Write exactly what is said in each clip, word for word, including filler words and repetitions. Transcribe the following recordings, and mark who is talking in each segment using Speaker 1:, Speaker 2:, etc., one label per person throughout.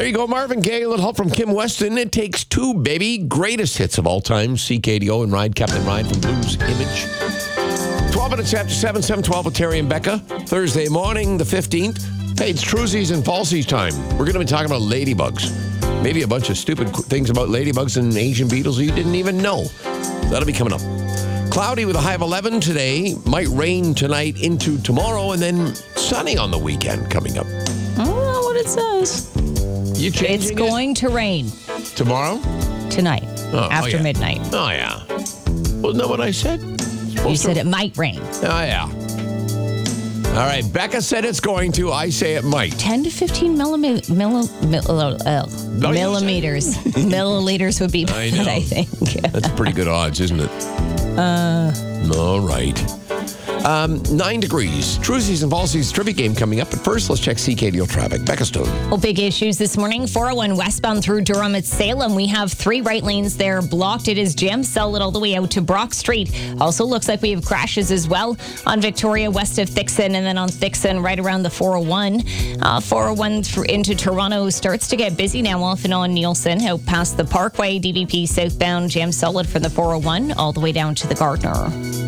Speaker 1: There you go, Marvin Gaye, a little help from Kim Weston. It Takes Two, baby. Greatest hits of all time. C K D O and Ride, Captain Ride from Blues Image. twelve minutes after seven, seven twelve with Terry and Becca. Thursday morning, the fifteenth. Hey, it's Truzies and Falsies time. We're going to be talking about ladybugs. Maybe a bunch of stupid things about ladybugs and Asian beetles you didn't even know. That'll be coming up. Cloudy with a high of eleven today. Might rain tonight into tomorrow, and then sunny on the weekend coming up.
Speaker 2: I don't know what it says.
Speaker 1: You changing
Speaker 2: It's going
Speaker 1: it?
Speaker 2: to rain
Speaker 1: Tomorrow?
Speaker 2: tonight,
Speaker 1: Oh,
Speaker 2: after
Speaker 1: oh, yeah.
Speaker 2: midnight.
Speaker 1: Oh, yeah. Wasn't that what I said?
Speaker 2: You said it might rain.
Speaker 1: Oh, yeah. All right. Becca said it's going to. I say it might.
Speaker 2: ten to fifteen millimi- milli- mill- uh,
Speaker 1: No, you
Speaker 2: millimeters. Milliliters would be
Speaker 1: I
Speaker 2: bad,
Speaker 1: know.
Speaker 2: I think.
Speaker 1: That's pretty good odds, isn't it?
Speaker 2: Uh,
Speaker 1: All right. Um, nine degrees. Truzies and Falsies trivia game coming up. But first, let's check C K D O traffic. Becca Stone.
Speaker 2: Well, big issues this morning. four oh one westbound through Durham at Salem. We have three right lanes there blocked. It is jammed solid all the way out to Brock Street. Also looks like we have crashes as well on Victoria west of Thixon, and then on Thixon right around the four oh one. Uh, four oh one th- into Toronto starts to get busy now off and on Nielsen out past the Parkway. D V P southbound jammed solid from the four oh one all the way down to the Gardner.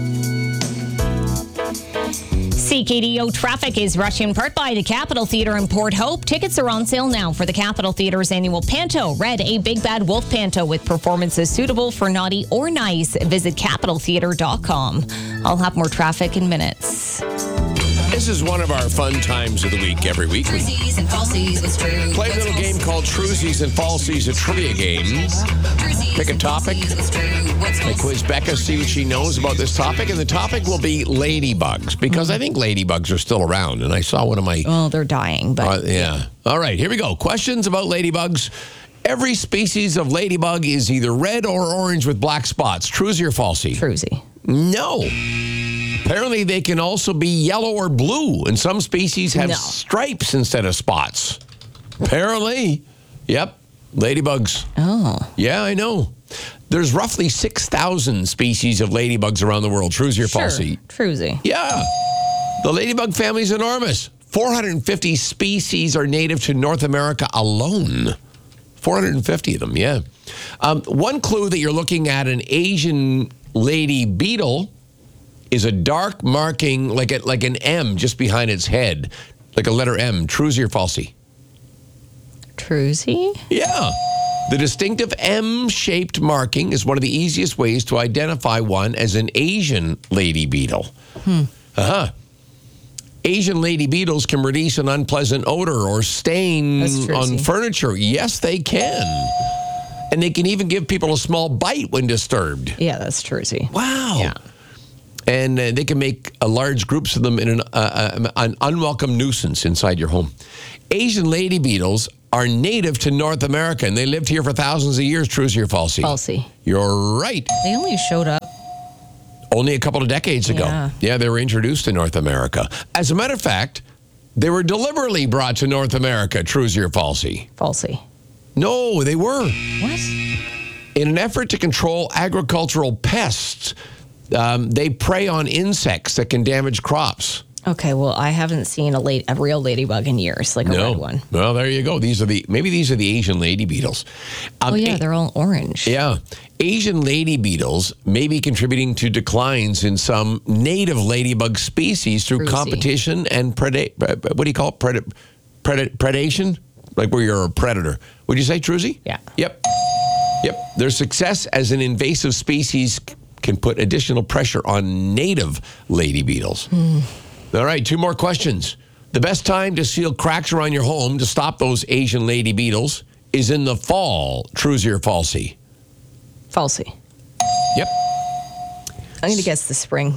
Speaker 2: C K D O traffic is brought to you in part by the Capitol Theatre in Port Hope. Tickets are on sale now for the Capitol Theatre's annual Panto. Red, a big bad wolf panto with performances suitable for naughty or nice. Visit capital theatre dot com. I'll have more traffic in minutes.
Speaker 1: This is one of our fun times of the week every week. We
Speaker 3: Truzies and Falsies with Drew.
Speaker 1: play a little game called Truzies and Falsies, a trivia game. Pick a topic. I quiz Becca, see what she knows about this topic, and the topic will be ladybugs, because I think ladybugs are still around, and I saw one of my...
Speaker 2: Well, they're dying, but...
Speaker 1: Uh, yeah. All right, here we go. Questions about ladybugs. Every species of ladybug is either red or orange with black spots. Truzy or falsy?
Speaker 2: Truzy.
Speaker 1: No. Apparently, they can also be yellow or blue, and some species have
Speaker 2: No.
Speaker 1: stripes instead of spots. Apparently. Yep. Ladybugs.
Speaker 2: Oh.
Speaker 1: Yeah, I know. There's roughly six thousand species of ladybugs around the world. Truzy or
Speaker 2: Sure.
Speaker 1: falsy?
Speaker 2: Truzy.
Speaker 1: Yeah. The ladybug family is enormous. four hundred fifty species are native to North America alone. four hundred fifty of them, yeah. Um, one clue that you're looking at an Asian lady beetle is a dark marking, like a, like an M just behind its head, like a letter M. Truzy or falsy?
Speaker 2: Truzy?
Speaker 1: Yeah. The distinctive M-shaped marking is one of the easiest ways to identify one as an Asian lady beetle.
Speaker 2: Hmm.
Speaker 1: Uh-huh. Asian lady beetles can release an unpleasant odor or stain
Speaker 2: That's
Speaker 1: on
Speaker 2: Truzy.
Speaker 1: furniture. Yes, they can. And they can even give people a small bite when disturbed.
Speaker 2: Yeah, that's Truzy.
Speaker 1: Wow.
Speaker 2: Yeah.
Speaker 1: And uh, they can make uh, large groups of them in an, uh, uh, an unwelcome nuisance inside your home. Asian lady beetles are native to North America, and they lived here for thousands of years. Truzy or falsy?
Speaker 2: Falsy.
Speaker 1: You're right.
Speaker 2: They only showed up.
Speaker 1: Only a couple of decades ago.
Speaker 2: Yeah.
Speaker 1: Yeah, they were introduced to North America. As a matter of fact, they were deliberately brought to North America. Truzy or falsy?
Speaker 2: Falsy.
Speaker 1: No, they were.
Speaker 2: What?
Speaker 1: In an effort to control agricultural pests, um, they prey on insects that can damage crops.
Speaker 2: Okay, well, I haven't seen a late, a real ladybug in years, like a
Speaker 1: No.
Speaker 2: red one.
Speaker 1: Well, there you go. These are the maybe these are the Asian lady beetles. Um,
Speaker 2: Oh, yeah,
Speaker 1: A-
Speaker 2: they're all orange.
Speaker 1: yeah. Asian lady beetles may be contributing to declines in some native ladybug species through
Speaker 2: Cruisy.
Speaker 1: competition and preda- what do you call it? Pred- pred- predation? Like where you're a predator. Would you say, Truzy?
Speaker 2: Yeah.
Speaker 1: Yep. Yep. Their success as an invasive species c- can put additional pressure on native lady beetles. All right, two more questions. The best time to seal cracks around your home to stop those Asian lady beetles is in the fall. Truzy or falsy?
Speaker 2: Falsy.
Speaker 1: Yep.
Speaker 2: I'm going to guess the spring.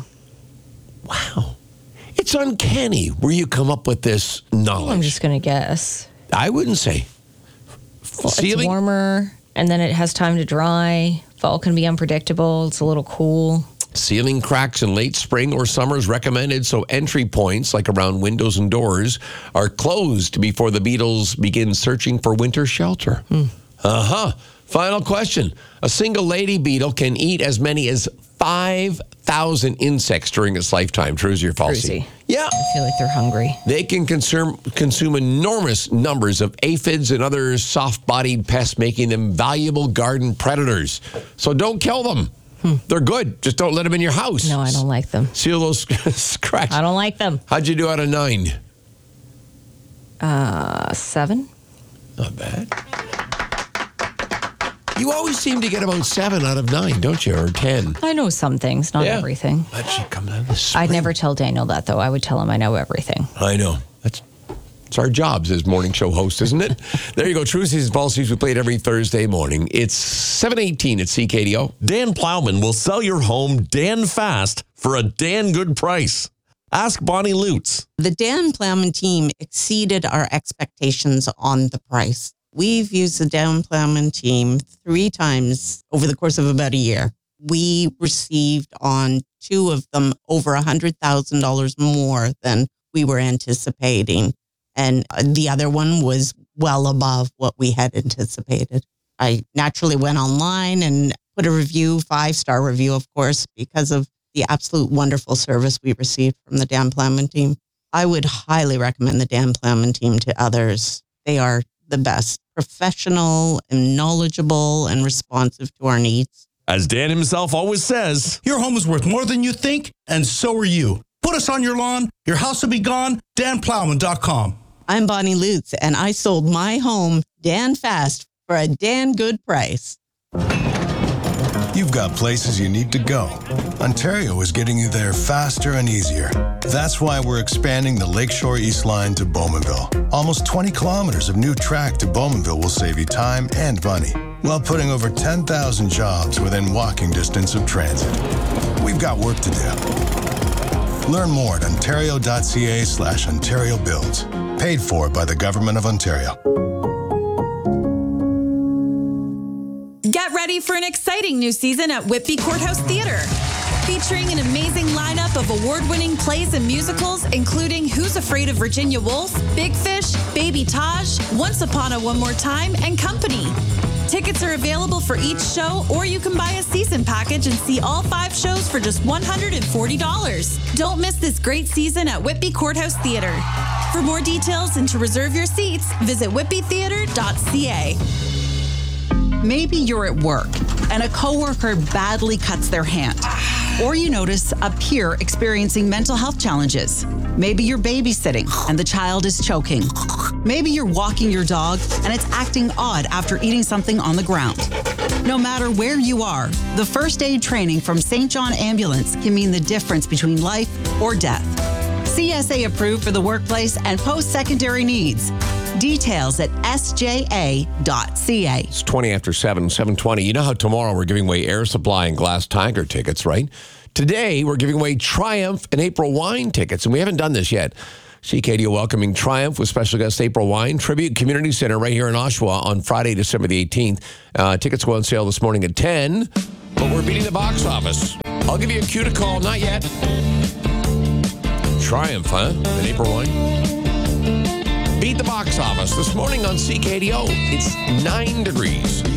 Speaker 1: Wow. It's uncanny where you come up with this knowledge.
Speaker 2: I'm just going to guess.
Speaker 1: I wouldn't say.
Speaker 2: Well, it's warmer, and then it has time to dry. Fall can be unpredictable. It's a little cool.
Speaker 1: Sealing cracks in late spring or summer is recommended, so entry points, like around windows and doors, are closed before the beetles begin searching for winter shelter.
Speaker 2: Hmm.
Speaker 1: Uh-huh. Final question. A single lady beetle can eat as many as five thousand insects during its lifetime. Truzy or falsy?
Speaker 2: Truzy.
Speaker 1: Yeah.
Speaker 2: I feel like they're hungry.
Speaker 1: They can consume, consume enormous numbers of aphids and other soft-bodied pests, making them valuable garden predators. So don't kill them. Hmm. They're good. Just don't let them in your house.
Speaker 2: No, I don't like them.
Speaker 1: Seal those scratches.
Speaker 2: I don't like them.
Speaker 1: How'd you do out of nine?
Speaker 2: Uh, seven.
Speaker 1: Not bad. You always seem to get about seven out of nine, don't you? Or ten.
Speaker 2: I know some things, not
Speaker 1: Yeah.
Speaker 2: everything.
Speaker 1: But she comes out this
Speaker 2: I'd never tell Daniel that, though. I would tell him I know everything.
Speaker 1: I know. That's it's our jobs as morning show host, isn't it? There you go. True Seasons Policies. We play it every Thursday morning. It's seven eighteen at C K D O.
Speaker 4: Dan Plowman will sell your home Dan fast for a Dan good price. Ask Bonnie Lutz.
Speaker 5: The Dan Plowman team exceeded our expectations on the price. We've used the Dan Plowman team three times over the course of about a year. We received on two of them over one hundred thousand dollars more than we were anticipating. And the other one was well above what we had anticipated. I naturally went online and put a review, five-star review, of course, because of the absolute wonderful service we received from the Dan Plowman team. I would highly recommend the Dan Plowman team to others. They are the best, professional and knowledgeable and responsive to our needs.
Speaker 4: As Dan himself always says,
Speaker 6: your home is worth more than you think, and so are you. Put us on your lawn, your house will be gone, dan plowman dot com.
Speaker 5: I'm Bonnie Lutz, and I sold my home Dan fast for a Dan good price.
Speaker 7: You've got places you need to go. Ontario is getting you there faster and easier. That's why we're expanding the Lakeshore East Line to Bowmanville. Almost twenty kilometers of new track to Bowmanville will save you time and money, while putting over ten thousand jobs within walking distance of transit. We've got work to do. Learn more at ontario.ca slash Ontario Builds. Paid for by the Government of Ontario.
Speaker 8: Get ready for an exciting new season at Whitby Courthouse Theatre. Featuring an amazing lineup of award-winning plays and musicals, including Who's Afraid of Virginia Woolf, Big Fish, Baby Taj, Once Upon a One More Time, and Company. Tickets are available for each show, or you can buy a season package and see all five shows for just one hundred forty dollars. Don't miss this great season at Whitby Courthouse Theatre. For more details and to reserve your seats, visit whitby theatre dot c a.
Speaker 9: Maybe you're at work and a coworker badly cuts their hand. Or you notice a peer experiencing mental health challenges. Maybe you're babysitting and the child is choking. Maybe you're walking your dog and it's acting odd after eating something on the ground. No matter where you are, the first aid training from Saint John Ambulance can mean the difference between life or death. C S A approved for the workplace and post-secondary needs. Details at s j a dot c a.
Speaker 1: It's twenty after seven, seven twenty. You know how tomorrow we're giving away Air Supply and Glass Tiger tickets, right? Today, we're giving away Triumph and April Wine tickets, and we haven't done this yet. C K D O welcoming Triumph with special guest April Wine. Tribute Community Center right here in Oshawa on Friday, December the eighteenth. Uh, tickets go on sale this morning at ten, but we're beating the box office. I'll give you a cue to call. Not yet. Triumph, huh? And April Wine. Beat the box office this morning on C K D O. It's nine degrees.